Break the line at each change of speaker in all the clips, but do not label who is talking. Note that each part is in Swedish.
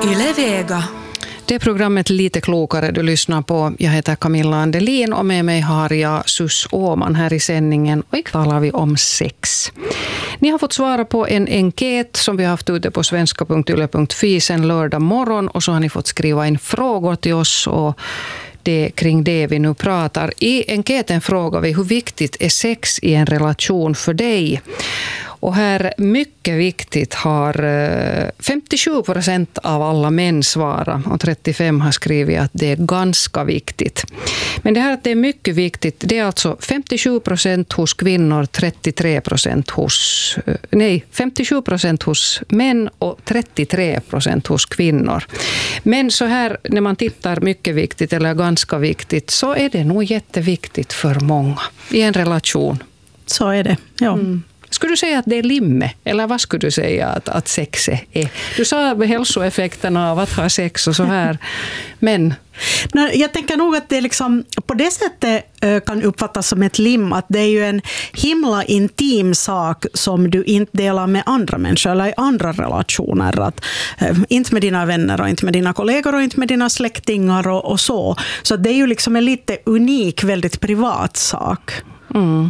Yle Vega.
Det är programmet Lite klokare du lyssnar på. Jag heter Camilla Andelin och med mig har jag Sus Åman här i sändningen. Och idag talar vi om sex. Ni har fått svara på en enkät som vi har haft ute på svenska.yle.fi sen lördag morgon. Och så har ni fått skriva in frågor till oss och det är kring det vi nu pratar. I enkäten frågar vi hur viktigt är sex i en relation för dig? Och här mycket viktigt har 57% av alla män svarat och 35% har skrivit att det är ganska viktigt. Men det här att det är mycket viktigt, det är alltså 57% hos kvinnor, 57% hos män och 33% hos kvinnor. Men så här när man tittar mycket viktigt eller ganska viktigt så är det nog jätteviktigt för många i en relation.
Så är det, ja.
Mm. Skulle du säga att det är limme? Eller vad skulle du säga att sex är? Du sa hälsoeffekterna av att ha sex och så här. Men
jag tänker nog att det liksom, på det sättet kan uppfattas som ett lim. Att det är ju en himla intim sak som du inte delar med andra människor eller i andra relationer. Att, inte med dina vänner och inte med dina kollegor och inte med dina släktingar och så. Så det är ju liksom en lite unik, väldigt privat sak.
Mm.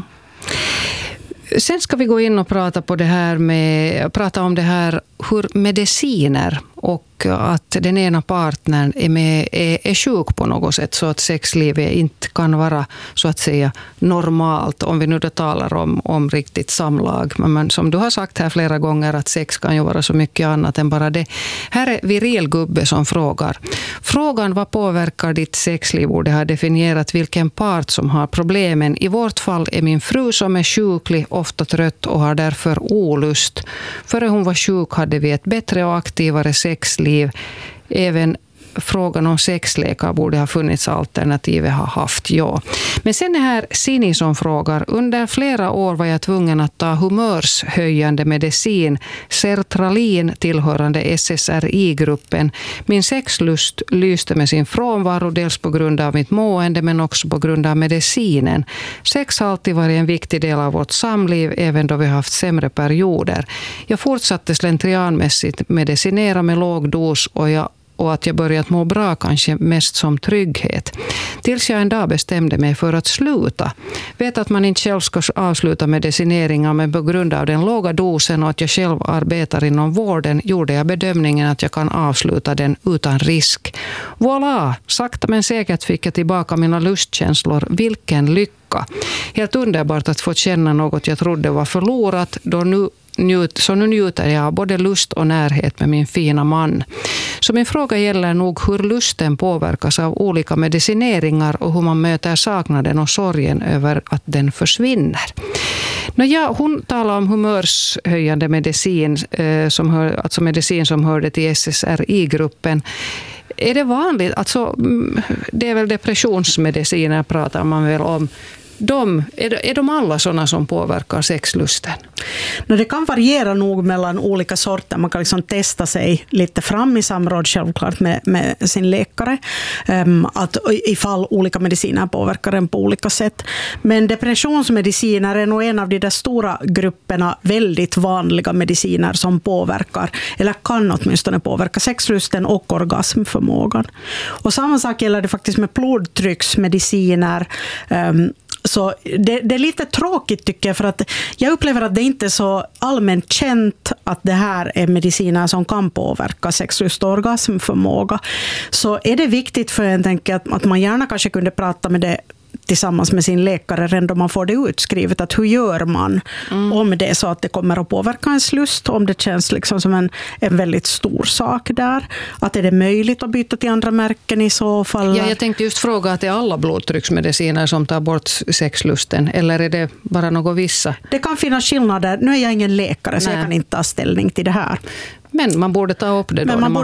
Sen ska vi gå in och prata om det här hur mediciner och att den ena partnern är sjuk på något sätt så att sexlivet inte kan vara så att säga normalt om vi nu då talar om riktigt samlag. Men som du har sagt här flera gånger att sex kan ju vara så mycket annat än bara det. Här är Viril Gubbe som frågar. Frågan vad påverkar ditt sexliv borde ha definierat vilken part som har problemen. I vårt fall är min fru som är sjuklig, ofta trött och har därför olust. Före hon var sjuk hade vi ett bättre och aktivare sexliv. Även frågan om sexlekar borde ha funnits alternativet har haft, ja. Men sen är här Sini som frågar. Under flera år var jag tvungen att ta humörshöjande medicin, sertralin tillhörande SSRI-gruppen. Min sexlust lyste med sin frånvaro dels på grund av mitt mående men också på grund av medicinen. Sex har alltid varit en viktig del av vårt samliv även då vi har haft sämre perioder. Jag fortsatte slentrianmässigt medicinera med låg dos och att jag börjat må bra kanske mest som trygghet. Tills jag en dag bestämde mig för att sluta. Vet att man inte själv ska avsluta medicineringar men på grund av den låga dosen och att jag själv arbetar inom vården gjorde jag bedömningen att jag kan avsluta den utan risk. Voilà! Sakta men säkert fick jag tillbaka mina lustkänslor. Vilken lycka! Helt underbart att få känna något jag trodde var förlorat så nu njuter jag av både lust och närhet med min fina man. Så min fråga gäller nog hur lusten påverkas av olika medicineringar och hur man möter saknaden och sorgen över att den försvinner. Hon talar om humörshöjande medicin, alltså medicin som hörde till SSRI-gruppen. Är det vanligt? Alltså, det är väl depressionsmediciner pratar man väl om. Är de alla sådana som påverkar sexlusten?
Det kan variera nog mellan olika sorter. Man kan liksom testa sig lite fram i samråd självklart med sin läkare. Att ifall olika mediciner påverkar den på olika sätt. Men depressionsmediciner är nog en av de där stora grupperna väldigt vanliga mediciner som påverkar, eller kan åtminstone påverka sexlusten och orgasmförmågan. Och samma sak gäller det faktiskt med blodtrycksmediciner. Så det är lite tråkigt tycker jag, för att jag upplever att det inte är så allmänt känt att det här är mediciner som kan påverka sexlust och orgasmförmåga. Så är det viktigt för en tänker att man gärna kanske kunde prata med det tillsammans med sin läkare redan då man får det utskrivet, att hur gör man om det är så att det kommer att påverka ens lust, om det känns liksom som en väldigt stor sak där, att är det möjligt att byta till andra märken i så fall?
Ja, jag tänkte just fråga att det är alla blodtrycksmediciner som tar bort sexlusten eller är det bara något vissa?
Det kan finnas skillnader, nu är jag ingen läkare så jag kan inte ta ställning till det här.
Men man borde ta upp det då.